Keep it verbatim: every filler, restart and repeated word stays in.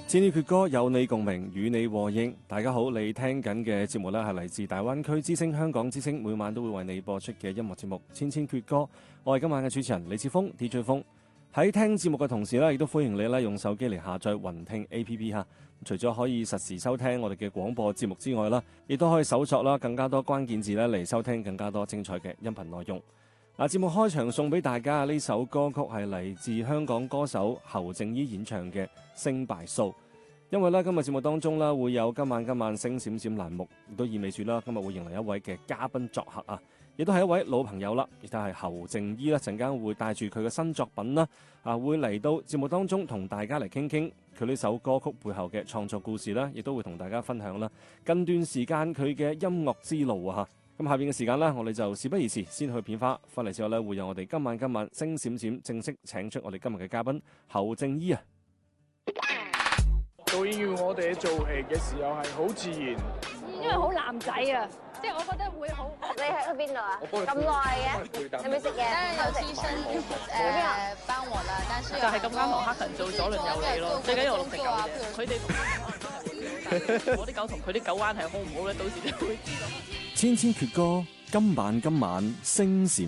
千禧闕歌有你共鳴，與你和應。大家好，你聽緊嘅節目呢係嚟自大灣區之聲、香港之聲，每晚都會為你播出嘅音樂節目《千禧闕歌》。我係今晚嘅主持人李志峰 D J 峰。喺聽節目嘅同時呢，亦都歡迎你咧用手機嚟下載雲聽 A P P 吓。除咗可以實時收聽我哋嘅廣播節目之外啦，亦都可以搜索啦更加多關鍵字咧嚟收聽更加多精彩嘅音頻內容。嗱，節目開場送俾大家呢首歌曲係嚟自香港歌手侯靜依演唱嘅《星敗數》。因為咧今日節目當中咧會有今晚今晚星閃閃欄目，亦都意味住啦今日會迎嚟一位嘅嘉賓作客啊，亦都係一位老朋友啦，亦都係侯靜依啦，陣間會帶住佢嘅新作品啦，啊會嚟到節目當中同大家嚟傾傾佢呢首歌曲背後嘅創作故事啦，亦都會同大家分享啦近段時間佢嘅音樂之路啊吓。咁下邊嘅時間呢，我哋就事不宜遲，先去片花。翻嚟之後呢，會有我哋今晚今晚星閃閃正式請出我哋今日嘅嘉賓侯靜依啊！ 導演要我哋做戲嘅時候係好自然， 因為好男仔啊，即係我覺得會好。 你喺去邊度啊？咁耐嘅，有冇食嘢？ 有醫生誒幫我啦，但是就係咁啱同黑人做左鄰右里咯。最緊要我六隻狗啫，佢哋我啲狗同佢啲狗關係好唔好咧？到時就會知道。 千千闕歌，今晚今晚星閃